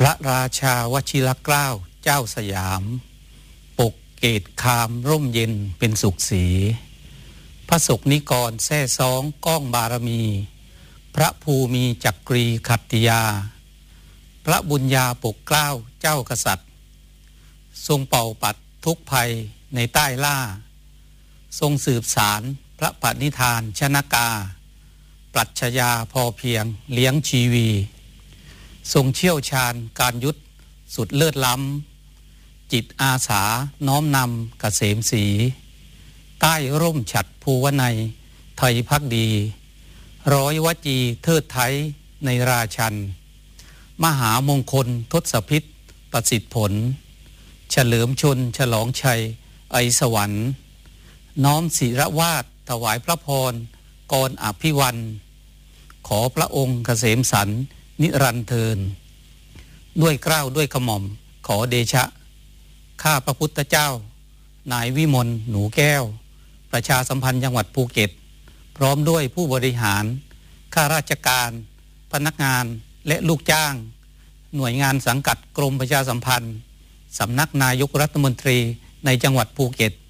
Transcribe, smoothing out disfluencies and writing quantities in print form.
ระราชาวชิรเกล้าเจ้าสยามปกเกตคามร่มเย็นเป็นสุขสีพระศกนิกรแท้ซองก้องบารมีพระภูมิจักรีขัตติยาพระบุญญาปกเกล้าเจ้ากษัตริย์ทรงเป่าปัดทุกภัยในใต้ล่าทรงสืบสารพระปณิธานชนกาปรัชญาพอเพียงเลี้ยงชีวีทรงเชี่ยวชาญการยุทธสุดเลิศล้ำจิตอาสาน้อมนำเกษมศรีใต้ร่มฉัตรภูวนัยไทยพักดีร้อยวจีเทิดไทยในราชันมหามงคลทศพิษประสิทธิผลเฉลิมชนฉลองชัยไอสวรรค์น้อมศิรวาทถวายพระพรกรอภิวันขอพระองค์เกษมสันต์นิรันดร์เทินด้วยเกล้าด้วยกระหม่อมขอเดชะข้าพระพุทธเจ้านายวิมลหนูแก้วประชาสัมพันธ์จังหวัดภูเก็ตพร้อมด้วยผู้บริหารข้าราชการพนักงานและลูกจ้างหน่วยงานสังกัดกรมประชาสัมพันธ์สำนักนายกรัฐมนตรีในจังหวัดภูเก็ต